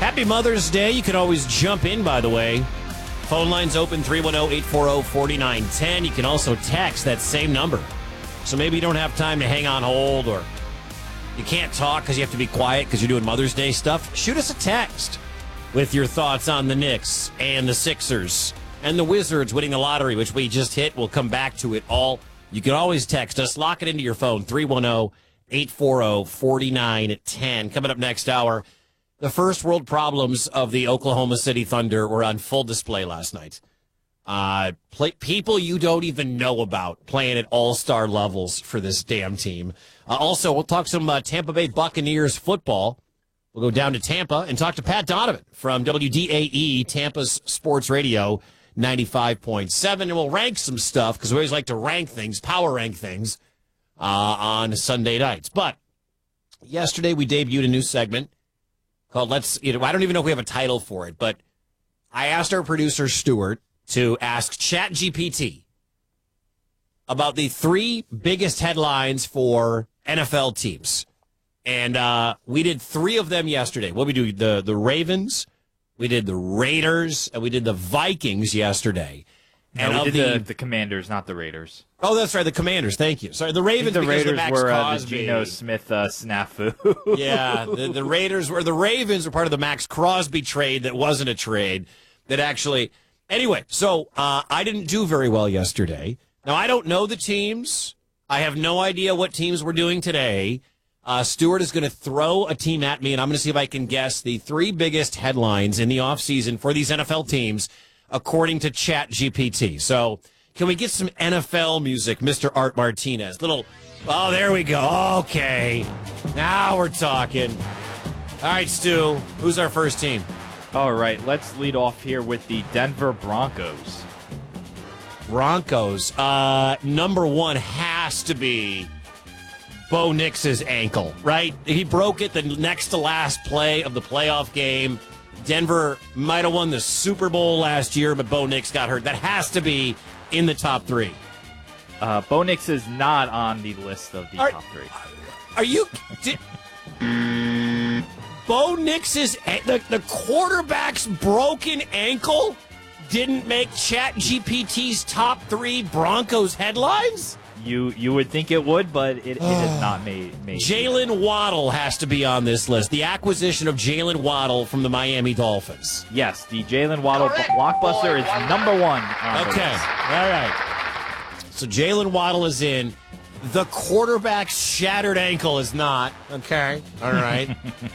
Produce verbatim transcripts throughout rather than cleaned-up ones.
Happy Mother's Day. You can always jump in, by the way. Phone lines open, three one zero, eight four zero, four nine one zero. You can also text that same number. So maybe you don't have time to hang on hold, or you can't talk because you have to be quiet because you're doing Mother's Day stuff. Shoot us a text with your thoughts on the Knicks and the Sixers and the Wizards winning the lottery, which we just hit. We'll come back to it all. You can always text us. Lock it into your phone, three one zero, eight four zero, four nine one zero. Coming up next hour, the first world problems of the Oklahoma City Thunder were on full display last night. Uh, play, people you don't even know about playing at all-star levels for this damn team. Uh, also, we'll talk some uh, Tampa Bay Buccaneers football. We'll go down to Tampa and talk to Pat Donovan from W D A E, Tampa's Sports Radio, ninety-five point seven. And we'll rank some stuff because we always like to rank things, power rank things, uh, on Sunday nights. But yesterday we debuted a new segment called Let's, you know, I don't even know if we have a title for it, but I asked our producer, Stuart, to ask ChatGPT about the three biggest headlines for N F L teams. And uh, we did three of them yesterday. What we do, the, the Ravens, we did the Raiders, and we did the Vikings yesterday. And no, we of did the, the, the Commanders, not the Raiders. Oh, that's right, the Commanders. Thank you. Sorry, the Ravens. The because Raiders of Max were uh, the Crosby. Geno Smith uh, snafu. Yeah, the, the Raiders were the Ravens were part of the Max Crosby trade that wasn't a trade that actually. Anyway, so uh, I didn't do very well yesterday. Now I don't know the teams. I have no idea what teams we're doing today. Uh, Stuart is going to throw a team at me, and I'm going to see if I can guess the three biggest headlines in the offseason for these N F L teams, according to ChatGPT. So can we get some N F L music, Mister Art Martinez? Little, oh, there we go. Okay. Now we're talking. All right, Stu, who's our first team? All right, let's lead off here with the Denver Broncos. Broncos. Uh, number one has to be Bo Nix's ankle, right? He broke it the next to last play of the playoff game. Denver might have won the Super Bowl last year, but Bo Nix got hurt. That has to be in the top three. Uh, Bo Nix is not on the list of the Are, top three. Are you... Did, Bo Nix's... The, the quarterback's broken ankle didn't make ChatGPT's top three Broncos headlines? You you would think it would, but it, it is not made. made Jalen Waddle has to be on this list. The acquisition of Jalen Waddle from the Miami Dolphins. Yes, the Jalen Waddle blockbuster is number one. On Okay, all right. So Jalen Waddle is in. The quarterback's shattered ankle is not. Okay, all right.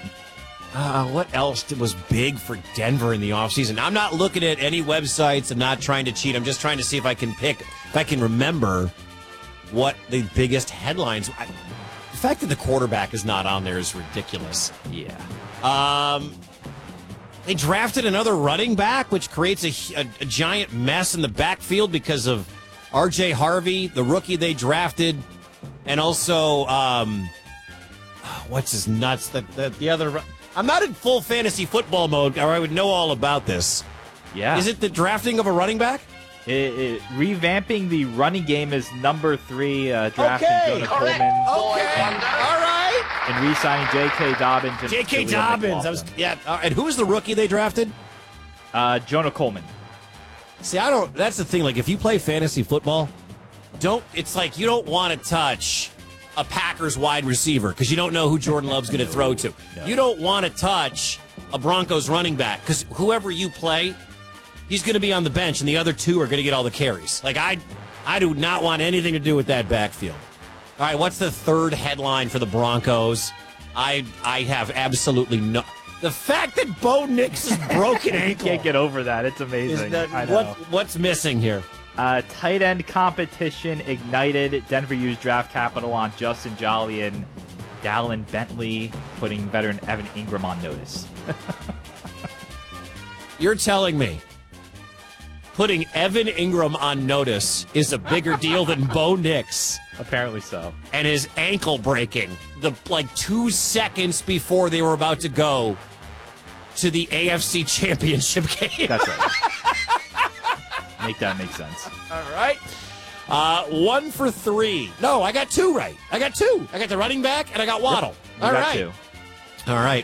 uh, what else did, was big for Denver in the offseason? I'm not looking at any websites. I'm not trying to cheat. I'm just trying to see if I can pick, if I can remember what the biggest headlines. I, the fact that the quarterback is not on there is ridiculous. Yeah. Um, they drafted another running back, which creates a, a, a giant mess in the backfield because of R J Harvey, the rookie they drafted, and also um, what's his nuts? The, the, the other. I'm not in full fantasy football mode, or I would know all about this. Yeah. Is it the drafting of a running back? It, it, revamping the running game is number three. Uh, drafting Okay. Jonah Correct. Coleman. Okay. And, All right. and re-signing J K. Dobbins. And J K. Jaleel Dobbins. I was, McLaughlin. yeah. Uh, and who was the rookie they drafted? Uh, Jonah Coleman. See, I don't. That's the thing. Like, if you play fantasy football, don't. It's like you don't want to touch a Packers wide receiver because you don't know who Jordan Love's going to throw to. No. You don't want to touch a Broncos running back because whoever you play, he's going to be on the bench, and the other two are going to get all the carries. Like, I, I do not want anything to do with that backfield. All right, what's the third headline for the Broncos? I, I have absolutely no. The fact that Bo Nix is broken ankle. Can't get over that. It's is amazing. that, I know. what, what's missing here? Uh, tight end competition ignited. Denver used draft capital on Justin Jolly and Dallin Bentley, putting veteran Evan Ingram on notice. You're telling me putting Evan Ingram on notice is a bigger deal than Bo Nix Apparently so. and his ankle breaking the like two seconds before they were about to go to the A F C Championship game. That's right. Make that make sense. All right. Uh, one for three. No, I got two right. I got two. I got the running back and I got Waddle. You All got right. two. All right.